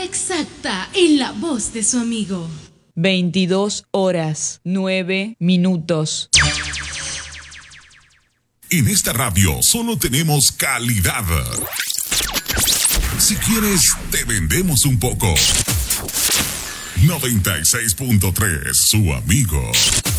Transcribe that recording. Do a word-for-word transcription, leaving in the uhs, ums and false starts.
exacta en la voz de su amigo. veintidós horas, nueve minutos. En esta radio solo tenemos calidad. Si quieres, te vendemos un poco. noventa y seis punto tres, su amigo.